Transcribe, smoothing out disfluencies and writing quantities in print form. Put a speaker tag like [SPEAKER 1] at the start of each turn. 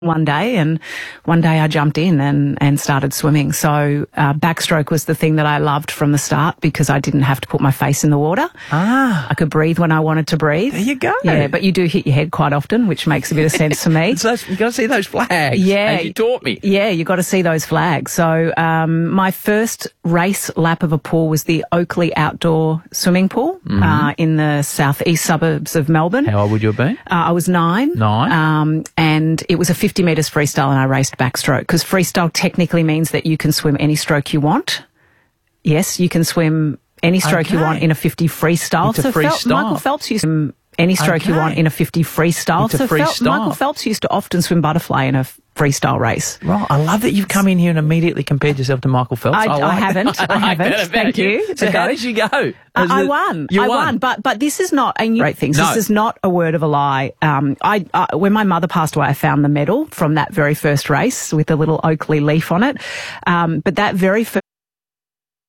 [SPEAKER 1] one day, and one day I jumped in and started swimming. So backstroke was the thing that I loved from the start because I didn't have to put my face in the water. I could breathe when I wanted to breathe.
[SPEAKER 2] There you go.
[SPEAKER 1] Yeah, but you do hit your head quite often, which makes a bit of sense to me.
[SPEAKER 2] So you got to see those flags.
[SPEAKER 1] Yeah.
[SPEAKER 2] As you taught me.
[SPEAKER 1] Yeah, you got to see those flags. So my first race lap of a pool was the Oakley Outdoor Swimming Pool in the southeast suburbs of Melbourne.
[SPEAKER 2] How old would you have been?
[SPEAKER 1] I was 9.
[SPEAKER 2] 9.
[SPEAKER 1] And it was a 50 metres freestyle and I raced backstroke because freestyle technically means that you can swim any stroke you want. Yes, you can swim any stroke you want in a 50 freestyle.
[SPEAKER 2] It's a freestyle.
[SPEAKER 1] Michael Phelps used to swim any stroke you want in a 50 freestyle.
[SPEAKER 2] It's a freestyle.
[SPEAKER 1] Michael Phelps used to often swim butterfly in a freestyle race.
[SPEAKER 2] Right. I love that you've come in here and immediately compared yourself to Michael Phelps.
[SPEAKER 1] I haven't. Thank you.
[SPEAKER 2] So how did you go?
[SPEAKER 1] I won.
[SPEAKER 2] You
[SPEAKER 1] won. But this is not great things.
[SPEAKER 2] No.
[SPEAKER 1] This is not a word of a lie. When my mother passed away, I found the medal from that very first race with a little Oakley leaf on it. But that very first